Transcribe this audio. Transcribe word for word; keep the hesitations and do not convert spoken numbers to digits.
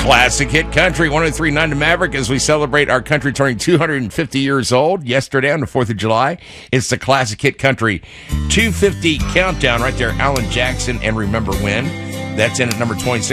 Classic Hit Country, one oh three point nine to Maverick, as we celebrate our country turning two hundred fifty years old yesterday on the fourth of July. It's the Classic Hit Country two fifty countdown right there. Alan Jackson and Remember When. That's in at number twenty-six.